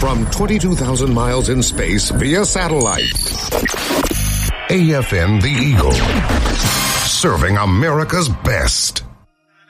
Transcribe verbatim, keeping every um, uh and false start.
from twenty-two thousand miles in space via satellite. A F M The Eagle, serving America's best.